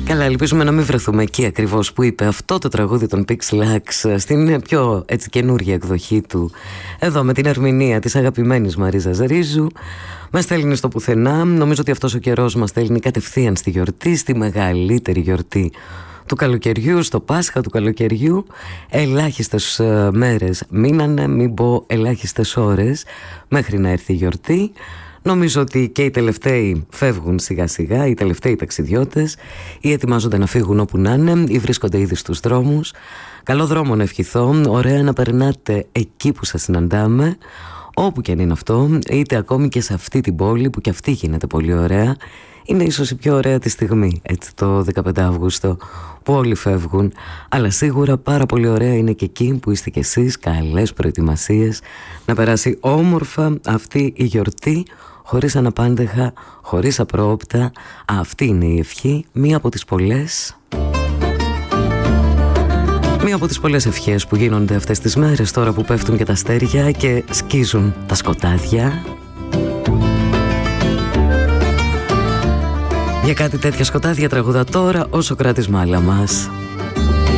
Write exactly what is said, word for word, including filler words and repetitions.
Καλά, ελπίζουμε να μην βρεθούμε εκεί ακριβώς που είπε αυτό το τραγούδι των Pixelax στην πιο έτσι καινούργια εκδοχή του. Εδώ με την ερμηνεία της αγαπημένης Μαρίζας Ρίζου. Μας στέλνει στο πουθενά. Νομίζω ότι αυτός ο καιρός μας στέλνει κατευθείαν στη γιορτή, στη μεγαλύτερη γιορτή του καλοκαιριού, στο Πάσχα του καλοκαιριού. Ελάχιστες uh, μέρες μείνανε, μην πω ελάχιστες ώρες μέχρι να έρθει η γιορτή. Νομίζω ότι και οι τελευταίοι φεύγουν σιγά σιγά, οι τελευταίοι ταξιδιώτες, ή ετοιμάζονται να φύγουν όπου να είναι, ή βρίσκονται ήδη στους δρόμους. Καλό δρόμο να ευχηθώ, ωραία να περνάτε εκεί που σας συναντάμε, όπου και αν είναι αυτό, είτε ακόμη και σε αυτή την πόλη που και αυτή γίνεται πολύ ωραία. Είναι ίσως η πιο ωραία τη στιγμή, έτσι το δεκαπέντε Αυγούστου, που όλοι φεύγουν. Αλλά σίγουρα πάρα πολύ ωραία είναι και εκεί που είστε κι εσείς, καλές προετοιμασίες, να περάσει όμορφα αυτή η γιορτή, χωρίς αναπάντεχα, χωρίς απρόοπτα. Αυτή είναι η ευχή, μία από τις πολλές Μία από τις πολλές ευχές που γίνονται αυτές τις μέρες, τώρα που πέφτουν και τα αστέρια και σκίζουν τα σκοτάδια. Για κάτι τέτοια σκοτάδια τραγουδά τώρα ο Σωκράτης Μάλαμας.